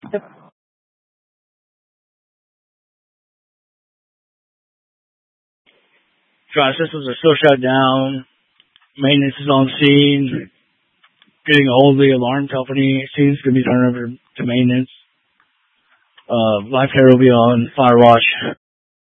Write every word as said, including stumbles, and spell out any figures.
Yep. Drive systems are still shut down. Maintenance is on scene. Getting a hold of the alarm company. Scene's going to be turned over to maintenance. Uh, Life Care will be on fire watch